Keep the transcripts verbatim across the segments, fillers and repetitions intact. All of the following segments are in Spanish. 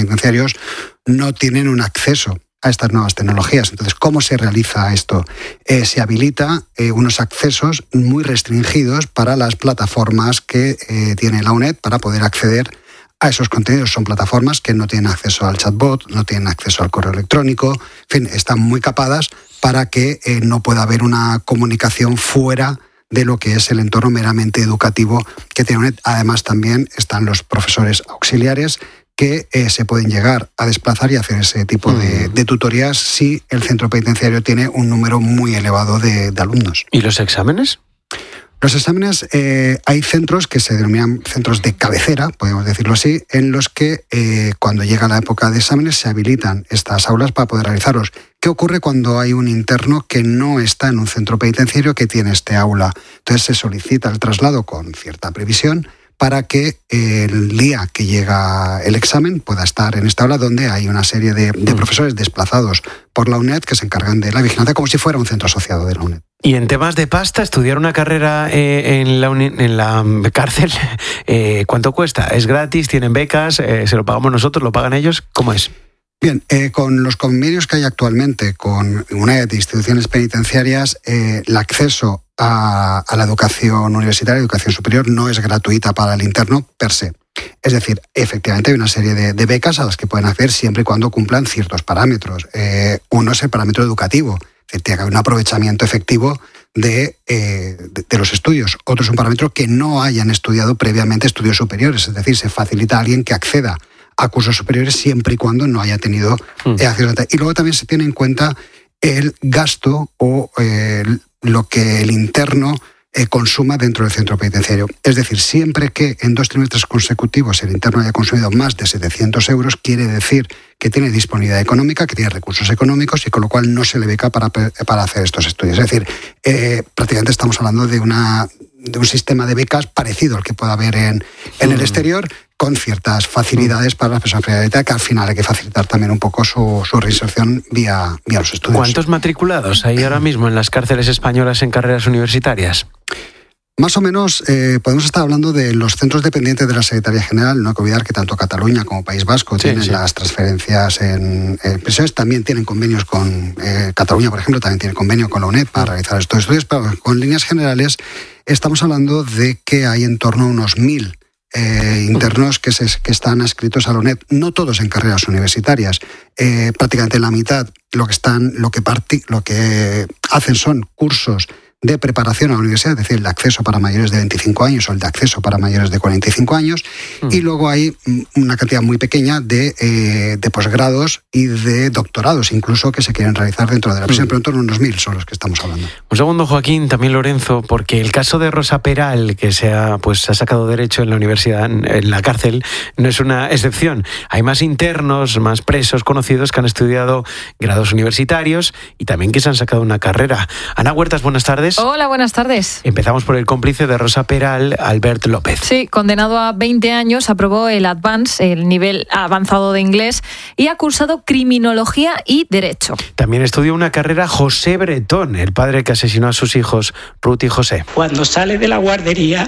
penitenciarios no tienen un acceso a estas nuevas tecnologías. Entonces, ¿cómo se realiza esto? Eh, se habilita eh, unos accesos muy restringidos para las plataformas que eh, tiene la UNED para poder acceder a esos contenidos. Son plataformas que no tienen acceso al chatbot, no tienen acceso al correo electrónico, en fin, están muy capadas para que eh, no pueda haber una comunicación fuera de lo que es el entorno meramente educativo que tiene UNED. Además, también están los profesores auxiliares que eh, se pueden llegar a desplazar y hacer ese tipo de, de tutorías si el centro penitenciario tiene un número muy elevado de, de alumnos. ¿Y los exámenes? Los exámenes, eh, hay centros que se denominan centros de cabecera, podemos decirlo así, en los que eh, cuando llega la época de exámenes se habilitan estas aulas para poder realizarlos. ¿Qué ocurre cuando hay un interno que no está en un centro penitenciario que tiene este aula? Entonces se solicita el traslado con cierta previsión para que el día que llega el examen pueda estar en esta aula donde hay una serie de, de profesores desplazados por la UNED que se encargan de la vigilancia como si fuera un centro asociado de la UNED. Y en temas de pasta, estudiar una carrera eh, en, la uni- en la cárcel, eh, ¿cuánto cuesta? ¿Es gratis? ¿Tienen becas? Eh, ¿Se lo pagamos nosotros? ¿Lo pagan ellos? ¿Cómo es? Bien, eh, con los convenios que hay actualmente con UNED e instituciones penitenciarias, eh, el acceso a, a la educación universitaria, educación superior, no es gratuita para el interno per se. Es decir, efectivamente hay una serie de, de becas a las que pueden acceder siempre y cuando cumplan ciertos parámetros. Eh, uno es el parámetro educativo, es decir, tiene que haber un aprovechamiento efectivo de, eh, de, de los estudios. Otro es un parámetro que no hayan estudiado previamente estudios superiores, es decir, se facilita a alguien que acceda a cursos superiores siempre y cuando no haya tenido mm. eh, acceso. Y luego también se tiene en cuenta el gasto o eh, lo que el interno eh, consuma dentro del centro penitenciario. Es decir, siempre que en dos trimestres consecutivos el interno haya consumido más de setecientos euros, quiere decir que tiene disponibilidad económica, que tiene recursos económicos y con lo cual no se le beca para, para hacer estos estudios. Es decir, eh, prácticamente estamos hablando de, una, de un sistema de becas parecido al que pueda haber en, en mm. el exterior, con ciertas facilidades para las personas priorizadas, que al final hay que facilitar también un poco su, su reinserción vía, vía los estudios. ¿Cuántos matriculados hay ahora mismo en las cárceles españolas en carreras universitarias? Más o menos eh, podemos estar hablando de los centros dependientes de la Secretaría General. No hay que olvidar que tanto Cataluña como País Vasco sí, tienen sí. las transferencias en, en prisiones. También tienen convenios con eh, Cataluña, por ejemplo, también tiene convenio con la UNED para realizar estos estudios. Pero con líneas generales estamos hablando de que hay en torno a unos mil Eh, internos que, se, que están adscritos a la UNED, no todos en carreras universitarias, eh, prácticamente la mitad lo que están, lo que parti, lo que hacen son cursos de preparación a la universidad, es decir, el de acceso para mayores de veinticinco años o el de acceso para mayores de cuarenta y cinco años, mm. y luego hay una cantidad muy pequeña de, eh, de posgrados y de doctorados, incluso que se quieren realizar dentro de la prisión, mm. pero en torno a unos mil son los que estamos hablando. Un segundo, Joaquín, también Lorenzo, porque el caso de Rosa Peral, que se ha, pues, ha sacado derecho en la universidad, en la cárcel, no es una excepción. Hay más internos, más presos conocidos que han estudiado grados universitarios y también que se han sacado una carrera. Ana Huertas, buenas tardes. Hola, buenas tardes. Empezamos por el cómplice de Rosa Peral, Albert López. Sí, condenado a veinte años, aprobó el Advance, el nivel avanzado de inglés, y ha cursado criminología y derecho. También estudió una carrera José Bretón, el padre que asesinó a sus hijos, Ruth y José. Cuando sale de la guardería,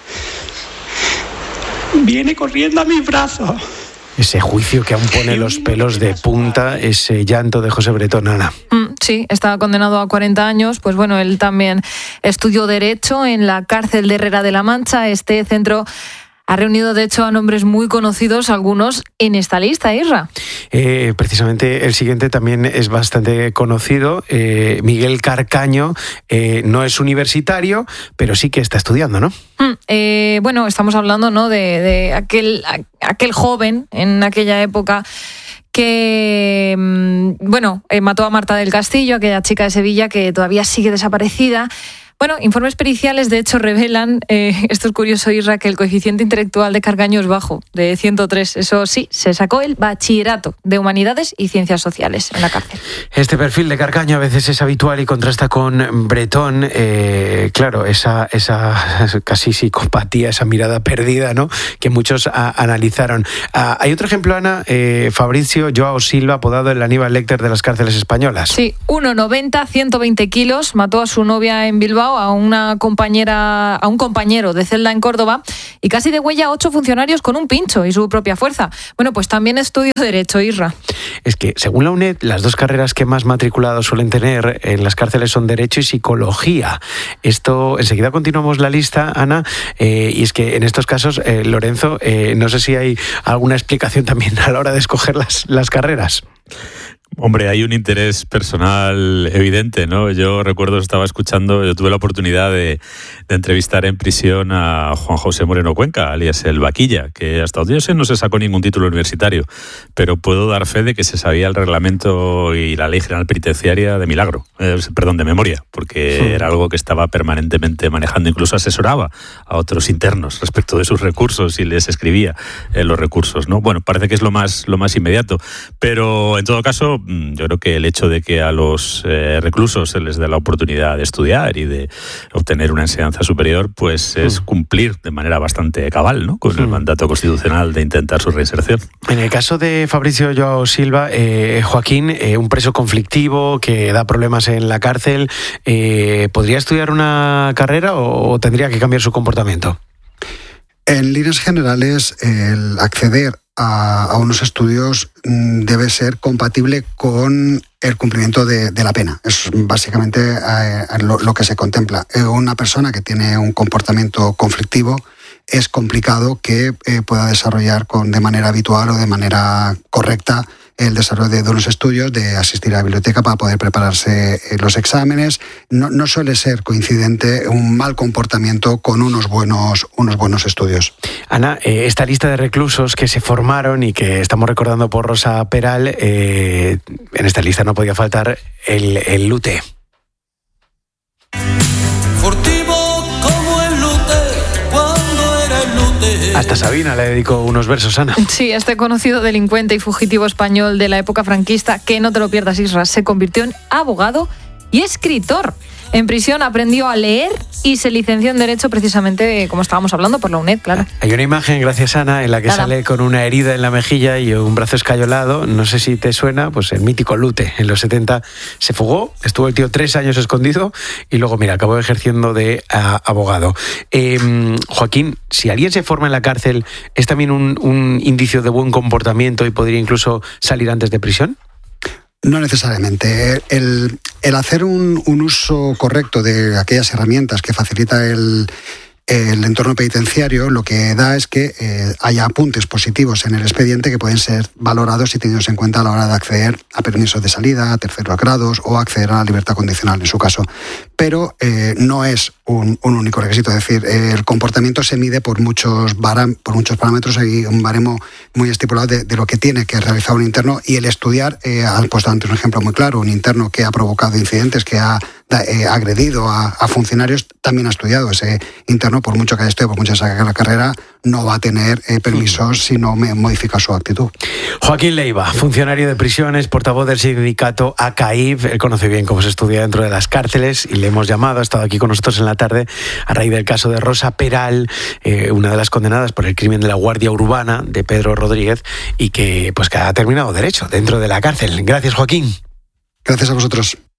viene corriendo a mis brazos. Ese juicio que aún pone los pelos de punta, ese llanto de José Bretón, Ana. Mm, sí, está condenado a cuarenta años. Pues bueno, él también estudió Derecho en la cárcel de Herrera de la Mancha. Este centro ha reunido, de hecho, a nombres muy conocidos, algunos en esta lista, Isra. Eh, precisamente el siguiente también es bastante conocido. Eh, Miguel Carcaño eh, no es universitario, pero sí que está estudiando, ¿no? Mm, eh, bueno, estamos hablando, ¿no?, de, de aquel, aquel joven en aquella época que, bueno, eh, mató a Marta del Castillo, aquella chica de Sevilla que todavía sigue desaparecida. Bueno, informes periciales de hecho revelan, eh, esto es curioso, Isra, que el coeficiente intelectual de Carcaño es bajo, de ciento tres. Eso sí, se sacó el bachillerato de Humanidades y Ciencias Sociales en la cárcel. Este perfil de Carcaño a veces es habitual y contrasta con Bretón. Eh, claro, esa, esa casi psicopatía, esa mirada perdida, ¿no?, que muchos a, analizaron. Ah, hay otro ejemplo, Ana, eh, Fabricio Joao Silva, apodado el Aníbal Lecter de las cárceles españolas. Sí, uno noventa, ciento veinte kilos, mató a su novia en Bilbao Bilbao a una compañera, a un compañero de celda en Córdoba y casi degüella a ocho funcionarios con un pincho y su propia fuerza. Bueno, pues también estudio Derecho, Isra. Es que, según la UNED, las dos carreras que más matriculados suelen tener en las cárceles son Derecho y Psicología. Esto, enseguida continuamos la lista, Ana, eh, y es que en estos casos, eh, Lorenzo, eh, no sé si hay alguna explicación también a la hora de escoger las, las carreras. Hombre, hay un interés personal evidente, ¿no? Yo recuerdo, estaba escuchando, yo tuve la oportunidad de, de entrevistar en prisión a Juan José Moreno Cuenca, alias el Vaquilla, que hasta donde yo sé no se sacó ningún título universitario, pero puedo dar fe de que se sabía el reglamento y la ley general penitenciaria de milagro, eh, perdón, de memoria, porque sí. Era algo que estaba permanentemente manejando, incluso asesoraba a otros internos respecto de sus recursos y les escribía eh, los recursos, ¿no? Bueno, parece que es lo más, lo más inmediato, pero en todo caso, yo creo que el hecho de que a los eh, reclusos se les dé la oportunidad de estudiar y de obtener una enseñanza superior, pues es cumplir de manera bastante cabal, ¿no?, con el mandato constitucional de intentar su reinserción. En el caso de Fabricio Joao Silva, eh, Joaquín, eh, un preso conflictivo que da problemas en la cárcel, eh, ¿podría estudiar una carrera o, o tendría que cambiar su comportamiento? En líneas generales, el acceder a, a unos estudios debe ser compatible con el cumplimiento de, de la pena. Es básicamente eh, lo, lo que se contempla. Eh, una persona que tiene un comportamiento conflictivo es complicado que eh, pueda desarrollar con, de manera habitual o de manera correcta el desarrollo de, de unos estudios, de asistir a la biblioteca para poder prepararse eh, los exámenes. No, no suele ser coincidente un mal comportamiento con unos buenos, unos buenos estudios. Ana, eh, esta lista de reclusos que se formaron y que estamos recordando por Rosa Peral, eh, en esta lista no podía faltar el, el Lute. Hasta Sabina le dedicó unos versos, Ana. Sí, este conocido delincuente y fugitivo español de la época franquista, que no te lo pierdas, Isra, se convirtió en abogado y escritor. En prisión aprendió a leer y se licenció en Derecho precisamente, como estábamos hablando, por la UNED, claro. Hay una imagen, gracias Ana, en la que Nada. sale con una herida en la mejilla y un brazo escayolado. No sé si te suena, pues el mítico Lute. En los setenta se fugó, estuvo el tío tres años escondido y luego, mira, acabó ejerciendo de uh, abogado. Eh, Joaquín, si alguien se forma en la cárcel, ¿es también un, un indicio de buen comportamiento y podría incluso salir antes de prisión? No necesariamente. El, el hacer un, un uso correcto de aquellas herramientas que facilita el, el entorno penitenciario, lo que da es que eh, haya apuntes positivos en el expediente que pueden ser valorados y tenidos en cuenta a la hora de acceder a permisos de salida, a terceros grados o acceder a la libertad condicional en su caso. Pero eh, no es un, un único requisito. Es decir, el comportamiento se mide por muchos, baram, por muchos parámetros. Hay un baremo muy estipulado de, de lo que tiene que realizar un interno, y el estudiar, eh, han puesto antes un ejemplo muy claro, un interno que ha provocado incidentes, que ha eh, agredido a, a funcionarios, también ha estudiado. Ese interno, por mucho que haya estudiado, por mucho que saque la carrera, no va a tener eh, permisos si no me modifica su actitud. Joaquín Leiva, funcionario de prisiones, portavoz del sindicato A C A I F. Él conoce bien cómo se estudia dentro de las cárceles y le hemos llamado, ha estado aquí con nosotros en la tarde a raíz del caso de Rosa Peral, eh, una de las condenadas por el crimen de la Guardia Urbana de Pedro Rodríguez, y que, pues, que ha terminado derecho dentro de la cárcel. Gracias, Joaquín. Gracias a vosotros.